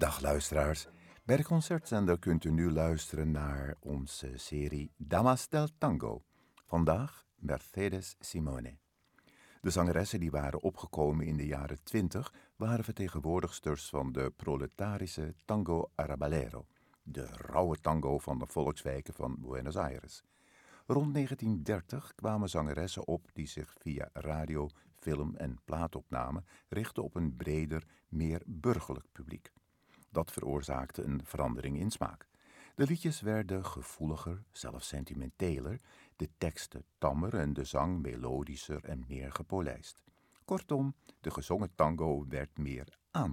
Dag luisteraars. Bij de concertzender kunt u nu luisteren naar onze serie Damas del Tango. Vandaag Mercedes Simone. De zangeressen die waren opgekomen in de jaren 20 waren vertegenwoordigsters van de proletarische tango arrabalero, de rauwe tango van de volkswijken van Buenos Aires. Rond 1930 kwamen zangeressen op die zich via radio, film en plaatopname richtten op een breder, meer burgerlijk publiek. Dat veroorzaakte een verandering in smaak. De liedjes werden gevoeliger, zelfs sentimenteler, de teksten tammer en de zang melodischer en meer gepolijst. Kortom, de gezongen tango werd meer